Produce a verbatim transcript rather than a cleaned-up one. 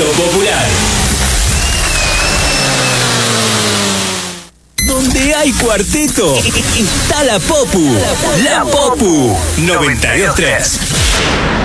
Cuarteto Popular. Donde hay cuarteto, está la Popu. La Popu noventa y dos tres.